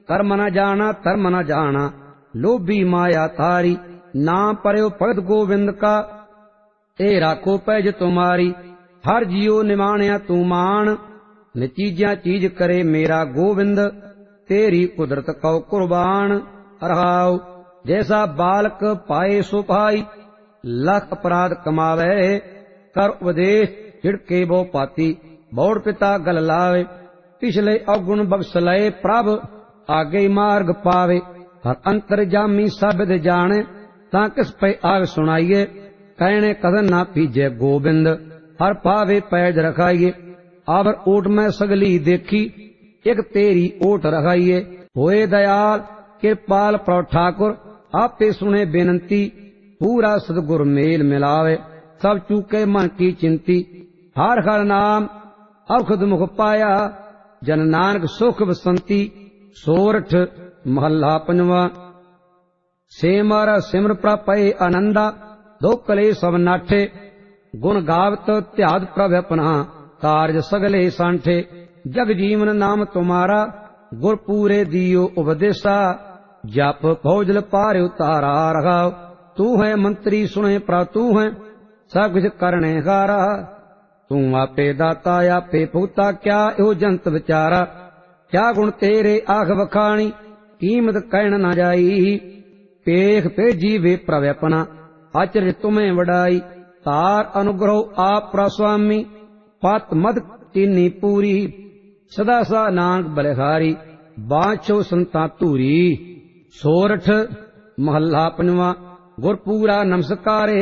कर्म न जाना धर्म न जाना, लोभी माया तारी। नाम पर्यो भगत गोविंद का, ए राखो पैज तुम्हारी। हर जियो निमाणिया तू मान, निचीजिया चीज करे मेरा गोविंद। तेरी कुदरत कौ कुर्बान। रहाओ जैसा बालक पाए सो पाई, लख अपराध कमावे। कर उपदेश छिड़के बो पाती, बौड़ पिता गल लावे। पिछले अवगुण बख्श लए प्रभ, आगे मार्ग पावे। हर अंतर जामी सब जाने, ता किस पे आग सुनाइए। कहने कदन ना पीजे गोविंद, हर पावे पैज रखाइए। आवर ओट में सगली देखी, एक तेरी ओट रखाइए। होए दयाल कृपाल प्रभ ठाकुर, आपे सुने बेनती। पूरा सदगुर मेल मिलावे, सब चूके मन की चिंती। हर हर नाम औखद मुख पाया, जन नानक सुख बसंती। सोरठ महला पंजवा। से मारा सिमर प्रपय आनंदा, दो कले सब नाठे। गुण गावत ध्यात प्रभ अपना, कार्य सगले सांठे। जग जीवन नाम तुम्हारा, गुर पूरे दियो उपदेशा। जप फौजल पार उतारा रखाओ, तू है मंत्री सुने प्रा तू है, सब कुछ करने हारा। तू आपे दाता आपे भुगता, क्या यो जंत विचारा। क्या गुण तेरे आख बखानी, कीमत कहन न जाई। पेख भेजी वे प्रभ अपना, आचर्य तुम्हें वडाई। तार अनुग्रह आप प्रस्वामी, पत मद चीनी पूरी। सदा सा नानक बलिहारी, बांछो संता धूरी। सोरठ महला पंजवा। गुरपूरा नमस्कारे,